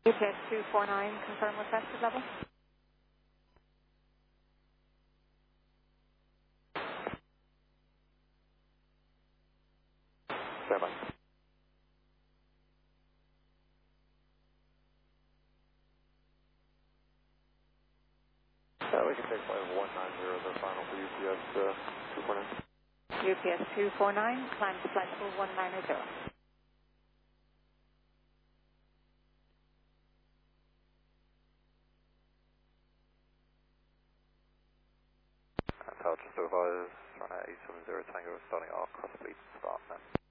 UPS 249, confirm requested level. Stand by. We can take flight 190 as our final for UPS 249. UPS 249, climb to flight level 190. Intelligence advisors, runway 870 Tango, starting our cross fleet start now.